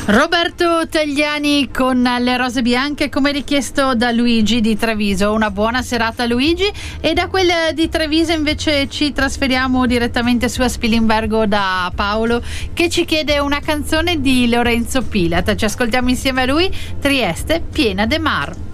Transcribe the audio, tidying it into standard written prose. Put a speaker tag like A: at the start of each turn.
A: Roberto Tagliani con Le rose bianche, come richiesto da Luigi di Treviso. Una buona serata Luigi. E da quella di Treviso invece ci trasferiamo direttamente su Spilimbergo da Paolo, che ci chiede una canzone di Lorenzo Pilat. Ci ascoltiamo insieme a lui, Trieste piena de mar.